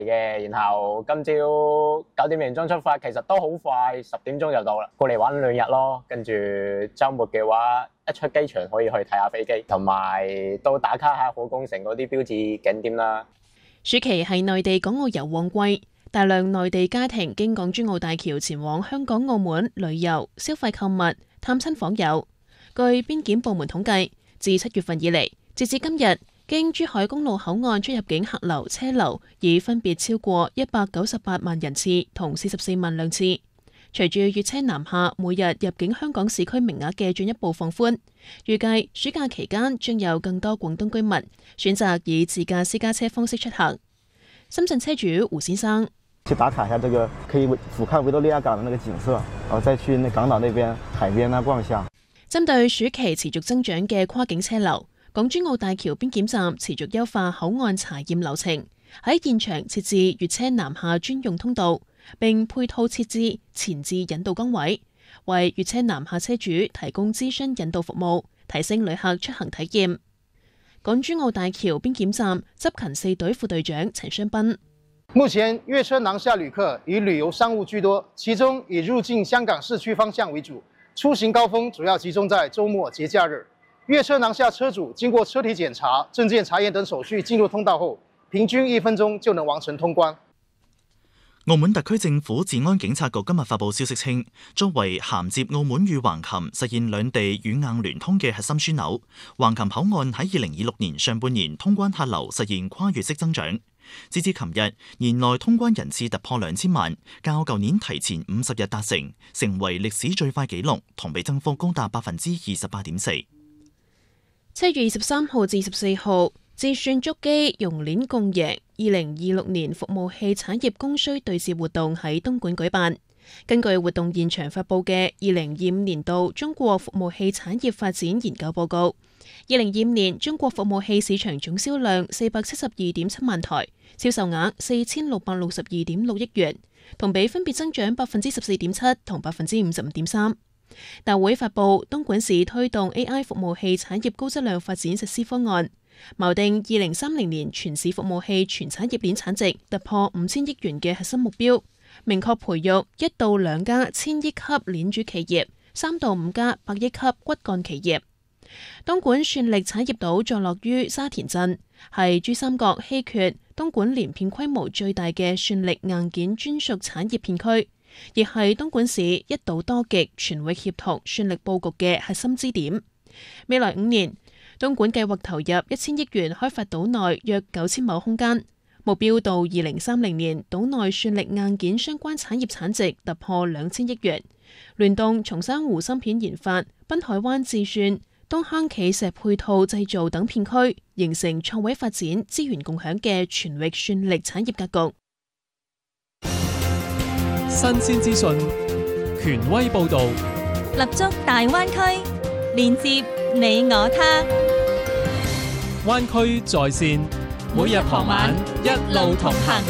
嘅，然後今朝9點零鐘出發，其實都好快，10點鐘就到啦。過嚟玩2日咯，跟住週末嘅話，一出機場可以去睇下飛機，同埋都打卡下海港城嗰啲標誌景點啦。 暑期係內地港澳遊旺季，大量內地家庭經港珠澳大橋前往香港、澳門旅遊、消費購物、探親訪友。據邊檢部門統計，自7月份以嚟，截至今日，經珠海公路口岸出入境客流車流已分別超過198萬人次同44萬輛次。隨住粵車南下每日入境香港市區名額嘅進一步放寬，預計暑假期間將有更多廣東居民選擇以自駕私家車方式出行。深圳車主胡先生去打卡一下，這個可以俯瞰維多利亞港的那個景色，然後再去那港島那邊海邊啊逛下。 針對暑期持續增長嘅跨境車流，港珠澳大橋邊檢站持續優化口岸查驗流程，喺現場設置粵車南下專用通道，並配套設置前置引導崗位，為粵車南下車主提供諮詢引導服務，提升旅客出行體驗。港珠澳大橋邊檢站執勤4隊副隊長陳雙斌： 目前粵車南下旅客以旅遊商務居多，其中以入境香港市區方向為主，出行高峰主要集中在週末節假日。粵車南下車主經過車體檢查、證件查驗等手續進入通道後，平均1分鐘就能完成通關。 澳門特區政府治安警察局今日發布消息稱，作為銜接澳門與橫琴實現兩地軟硬聯通嘅核心樞紐，橫琴口岸喺2026年上半年通關客流實現跨越式增長。截至琴日，年內通關人次突破2000萬，較舊年提前50日達成，成為歷史最快紀錄，同比增幅高達28.4%。 7月23號至14號，自算捉機熔鏈共贏2026年服務器產業供需對接活動喺東莞舉辦。根據活動現場發布嘅2025年度中國服務器產業發展研究報告，2025年中國服務器市場總銷量472.7萬台，銷售額4662.6億元，同比分別增長14.7%同55.3%。大會發布東莞市推動 AI 服務器產業高質量發展實施方案，錨定2030年全市服務器全產業鏈產值突破5000億元嘅核心目標，明確培育1到2家1000億級鏈主企業，3到5家100億級骨幹企業。東莞算力產業島坐落於沙田鎮，係珠三角稀缺東莞連片規模最大嘅算力硬件專屬產業片區，亦係東莞市一島多極全域協同算力佈局嘅核心支點。未來5年，東莞計劃投入1000億元開發島內約9000畝空間，目標到2030年，島內算力硬件相關產業產值突破2000億元。聯動松山湖芯片研發、濱海灣智算、東鄉企石配套製造等片區，形成創位發展、資源共享嘅全域算力產業格局。 新鮮資訊，權威報導， 立足大灣區，連接你我他。 灣區在線，每日傍晚一路同行。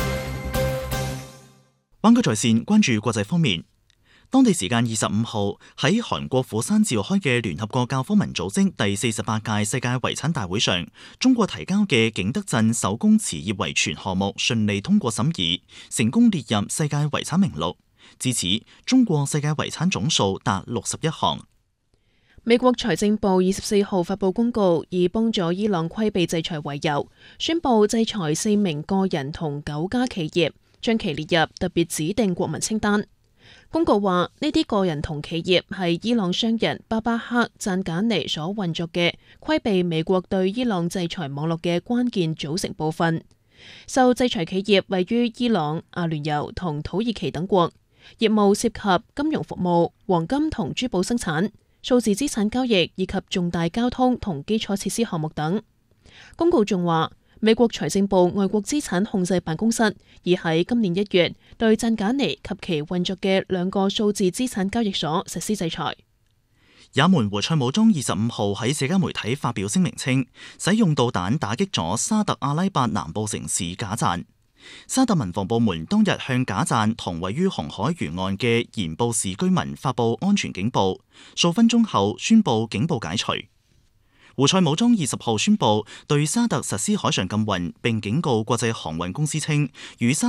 灣區在線關注國際方面。當地時間25號喺韓國釜山召開嘅聯合國教科文組織第48屆世界遺產大會上，中國提交嘅景德鎮手工瓷業遺存項目順利通過審議，成功列入世界遺產名錄。至此，中國世界遺產總數達61項。 美國財政部24號發布公告，以幫助伊朗規避制裁為由，宣布制裁4名個人同9家企業，將其列入特別指定國民清單。公告話，呢啲個人同企業係伊朗商人巴巴克贊賈尼所運作嘅規避美國對伊朗制裁網絡嘅關鍵組成部分。受制裁企業位於伊朗、阿聯酋同土耳其等國，業務涉及金融服務、黃金同珠寶生產、數字資產交易以及重大交通同基礎設施項目等。公告仲話，美國財政部外國資產控制辦公室已喺今年1月對贊賈尼及其運作嘅2個數字資產交易所實施制裁。 也門胡塞武裝25號喺社交媒體發表聲明稱，使用導彈打擊咗沙特阿拉伯南部城市賈贊。沙特民防部門當日向賈贊同位於紅海沿岸嘅鹽布市居民發布安全警報，數分鐘後宣布警報解除。胡塞武裝20號宣布對沙特實施海上禁運，並警告國際航運公司稱與沙